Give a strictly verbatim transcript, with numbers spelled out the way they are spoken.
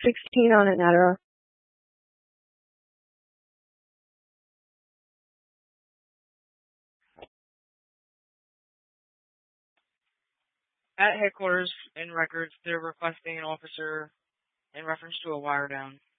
sixteen on an error. At headquarters in records, they're requesting an officer in reference to a wire down.